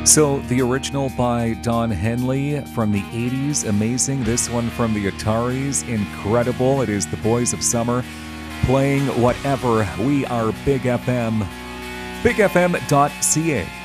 So, the original by Don Henley from the 80s, amazing. This one from the Ataris, incredible. It is the Boys of Summer playing whatever. We are Big FM, bigfm.ca.